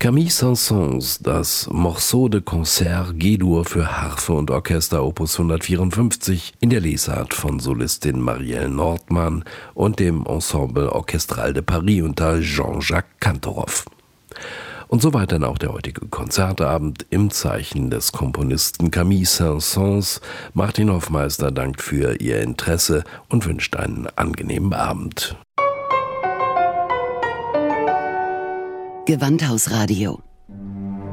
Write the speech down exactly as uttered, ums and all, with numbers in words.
Camille Saint-Saëns, das Morceau de Concert G-Dur für Harfe und Orchester Opus hundertvierundfünfzig in der Lesart von Solistin Marielle Nordmann und dem Ensemble Orchestral de Paris unter Jean-Jacques Kantorov. Und soweit dann auch der heutige Konzertabend im Zeichen des Komponisten Camille Saint-Saëns. Martin Hoffmeister dankt für Ihr Interesse und wünscht einen angenehmen Abend. Gewandhausradio